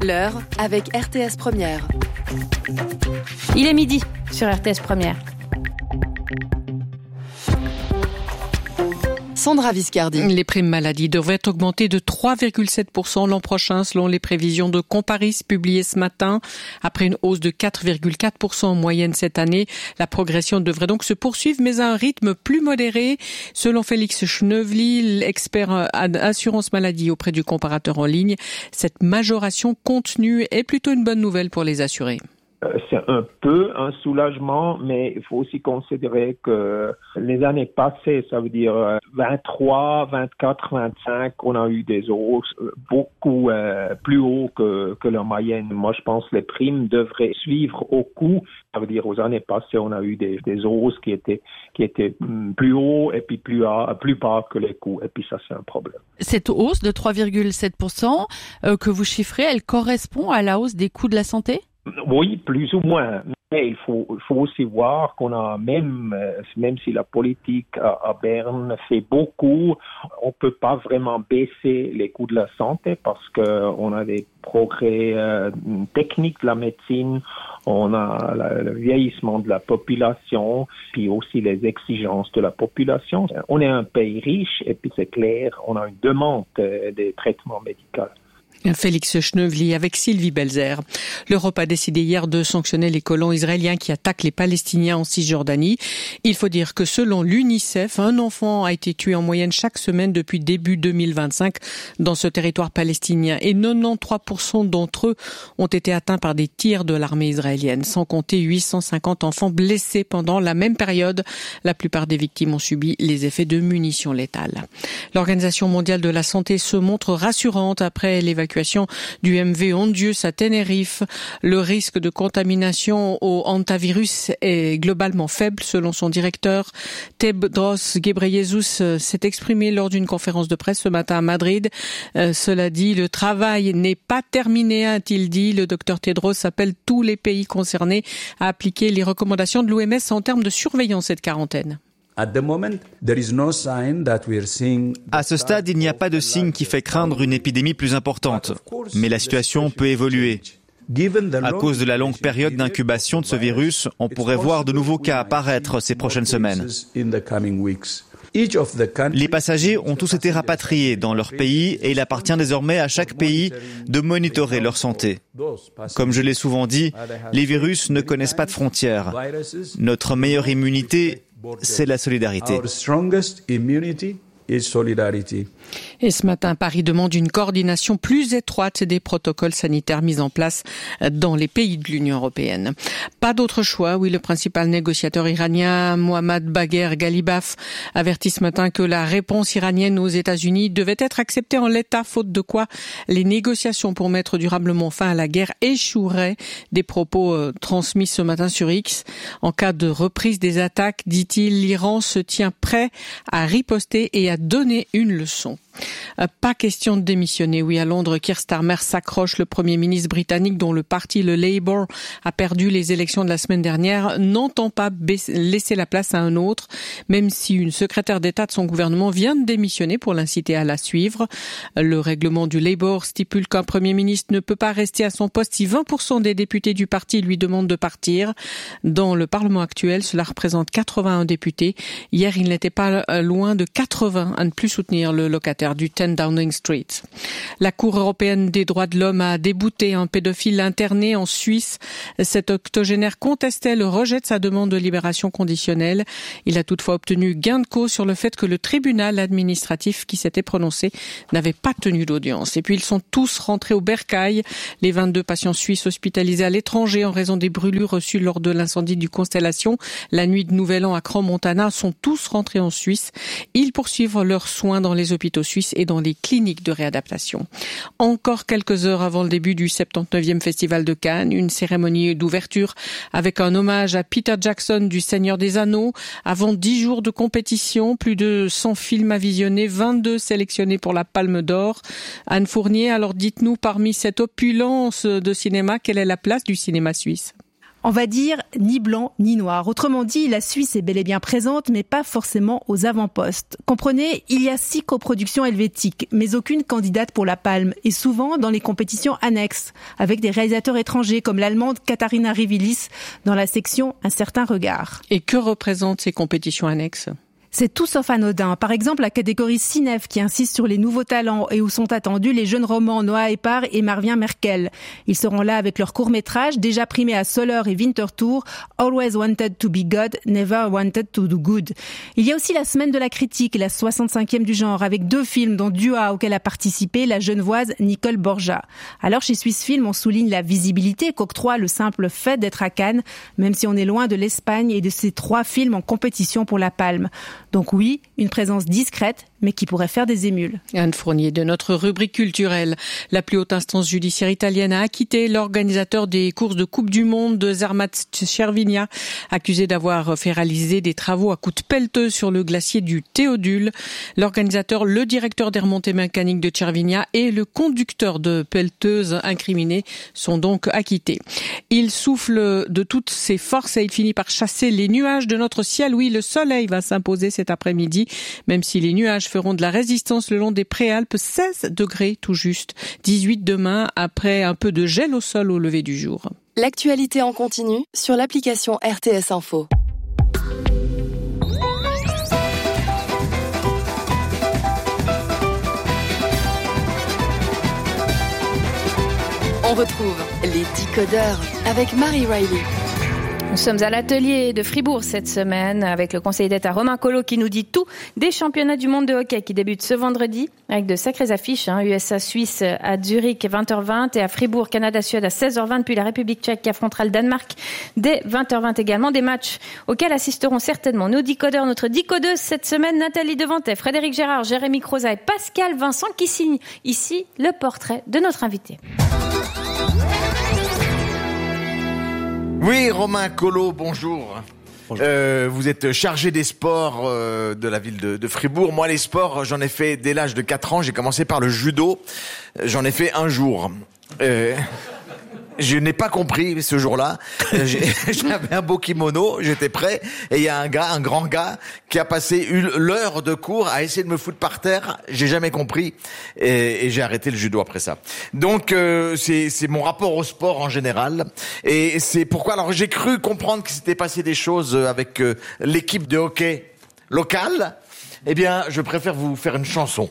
L'heure avec RTS Première. Il est midi sur RTS Première. Sandra Viscardi. Les primes maladie devraient augmenter de 3,7% l'an prochain selon les prévisions de Comparis publiées ce matin. Après une hausse de 4,4% en moyenne cette année, la progression devrait donc se poursuivre mais à un rythme plus modéré. Selon Félix Schneuvely, l'expert assurance maladie auprès du comparateur en ligne, cette majoration contenue est plutôt une bonne nouvelle pour les assurés. C'est un peu un soulagement, mais il faut aussi considérer que les années passées, ça veut dire 23, 24, 25, on a eu des hausses beaucoup plus haut que la moyenne. Moi, je pense que les primes devraient suivre au coût. Ça veut dire aux années passées, on a eu des hausses qui étaient plus haut et puis plus bas que les coûts. Et puis ça, c'est un problème. Cette hausse de 3,7% que vous chiffrez, elle correspond à la hausse des coûts de la santé ? Oui, plus ou moins. Mais il faut aussi voir qu'on a même si la politique à Berne fait beaucoup, on peut pas vraiment baisser les coûts de la santé parce que on a des progrès techniques de la médecine, on a le vieillissement de la population, puis aussi les exigences de la population. On est un pays riche et puis c'est clair, on a une demande des traitements médicaux. Félix Schneuvely avec Sylvie Belzer. L'Europe a décidé hier de sanctionner les colons israéliens qui attaquent les Palestiniens en Cisjordanie. Il faut dire que selon l'UNICEF, un enfant a été tué en moyenne chaque semaine depuis début 2025 dans ce territoire palestinien et 93% d'entre eux ont été atteints par des tirs de l'armée israélienne, sans compter 850 enfants blessés pendant la même période. La plupart des victimes ont subi les effets de munitions létales. L'Organisation mondiale de la santé se montre rassurante après l'évacuation du MV Hondius à Tenerife. Le risque de contamination au hantavirus est globalement faible selon son directeur. Tedros Ghebreyesus s'est exprimé lors d'une conférence de presse ce matin à Madrid. Cela dit, le travail n'est pas terminé, a-t-il dit. Le docteur Tedros appelle tous les pays concernés à appliquer les recommandations de l'OMS en termes de surveillance et de quarantaine. À ce stade, il n'y a pas de signe qui fait craindre une épidémie plus importante. Mais la situation peut évoluer. À cause de la longue période d'incubation de ce virus, on pourrait voir de nouveaux cas apparaître ces prochaines semaines. Les passagers ont tous été rapatriés dans leur pays et il appartient désormais à chaque pays de monitorer leur santé. Comme je l'ai souvent dit, les virus ne connaissent pas de frontières. Notre meilleure immunité, c'est la solidarité. Et ce matin, Paris demande une coordination plus étroite des protocoles sanitaires mis en place dans les pays de l'Union européenne. Pas d'autre choix, oui, le principal négociateur iranien, Mohammad Bagher Ghalibaf, avertit ce matin que la réponse iranienne aux États-Unis devait être acceptée en l'état, faute de quoi les négociations pour mettre durablement fin à la guerre échoueraient. Des propos transmis ce matin sur X. En cas de reprise des attaques, dit-il, l'Iran se tient prêt à riposter et à donner une leçon. Pas question de démissionner. Oui, à Londres, Keir Starmer s'accroche. Le Premier ministre britannique, dont le parti, le Labour, a perdu les élections de la semaine dernière, n'entend pas laisser la place à un autre, même si une secrétaire d'État de son gouvernement vient de démissionner pour l'inciter à la suivre. Le règlement du Labour stipule qu'un Premier ministre ne peut pas rester à son poste si 20% des députés du parti lui demandent de partir. Dans le Parlement actuel, cela représente 81 députés. Hier, il n'était pas loin de 80 à ne plus soutenir le locataire du 10 Downing Street. La Cour européenne des droits de l'homme a débouté un pédophile interné en Suisse. Cet octogénaire contestait le rejet de sa demande de libération conditionnelle. Il a toutefois obtenu gain de cause sur le fait que le tribunal administratif qui s'était prononcé n'avait pas tenu d'audience. Et puis ils sont tous rentrés au bercail. Les 22 patients suisses hospitalisés à l'étranger en raison des brûlures reçues lors de l'incendie du Constellation la nuit de Nouvel An à Crans-Montana sont tous rentrés en Suisse. Ils poursuivent leurs soins dans les hôpitaux suisses et dans les cliniques de réadaptation. Encore quelques heures avant le début du 79e Festival de Cannes, une cérémonie d'ouverture avec un hommage à Peter Jackson du Seigneur des Anneaux. Avant 10 jours de compétition, plus de 100 films à visionner, 22 sélectionnés pour la Palme d'Or. Anne Fournier, alors dites-nous, parmi cette opulence de cinéma, quelle est la place du cinéma suisse ? On va dire ni blanc ni noir. Autrement dit, la Suisse est bel et bien présente, mais pas forcément aux avant-postes. Comprenez, il y a 6 coproductions helvétiques, mais aucune candidate pour la Palme, et souvent dans les compétitions annexes, avec des réalisateurs étrangers comme l'allemande Katharina Rivilis dans la section Un certain regard. Et que représentent ces compétitions annexes ? C'est tout sauf anodin. Par exemple, la catégorie Cinef qui insiste sur les nouveaux talents et où sont attendus les jeunes romans Noah Eppard et Marvin Merkel. Ils seront là avec leurs courts-métrages déjà primés à Soler et Winterthur, Always Wanted to be God, Never Wanted to do Good. Il y a aussi la semaine de la critique, la 65e du genre, avec 2 films dont Dua auquel a participé la genevoise Nicole Borja. Alors chez Suisse Film, on souligne la visibilité qu'octroie le simple fait d'être à Cannes, même si on est loin de l'Espagne et de ces 3 films en compétition pour la Palme. Donc oui, une présence discrète, mais qui pourrait faire des émules. Anne Fournier de notre rubrique culturelle. La plus haute instance judiciaire italienne a acquitté l'organisateur des courses de Coupe du Monde de Zermatt Cervinia, accusé d'avoir fait réaliser des travaux à coups de pelleteuse sur le glacier du Théodule. L'organisateur, le directeur des remontées mécaniques de Cervinia et le conducteur de pelleteuse incriminés sont donc acquittés. Il souffle de toutes ses forces et il finit par chasser les nuages de notre ciel. Oui, le soleil va s'imposer cet après-midi, même si les nuages feront de la résistance le long des Préalpes, 16 degrés tout juste, 18 demain après un peu de gel au sol au lever du jour. L'actualité en continu sur l'application RTS Info. On retrouve les décodeurs avec Marie Riley. Nous sommes à l'atelier de Fribourg cette semaine avec le conseiller d'État Romain Collot qui nous dit tout des championnats du monde de hockey qui débutent ce vendredi avec de sacrées affiches. USA-Suisse à Zurich 20h20 et à Fribourg, Canada-Suède à 16h20 puis la République tchèque qui affrontera le Danemark dès 20h20 également. Des matchs auxquels assisteront certainement nos décodeurs, notre décodeuse cette semaine, Nathalie Devantet, Frédéric Gérard, Jérémy Croza et Pascal Vincent qui signent ici le portrait de notre invité. Oui, Romain Collot, bonjour. Bonjour. Vous êtes chargé des sports de la ville de Fribourg. Moi, les sports, j'en ai fait dès l'âge de 4 ans. J'ai commencé par le judo. J'en ai fait un jour. Je n'ai pas compris ce jour-là. J'avais un beau kimono, j'étais prêt, et il y a un grand gars, qui a passé l'heure de cours à essayer de me foutre par terre. J'ai jamais compris, et j'ai arrêté le judo après ça. Donc c'est mon rapport au sport en général, et c'est pourquoi. Alors j'ai cru comprendre qu'il s'était passé des choses avec l'équipe de hockey locale. Eh bien, je préfère vous faire une chanson.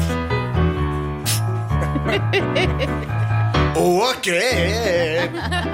Oh, ok.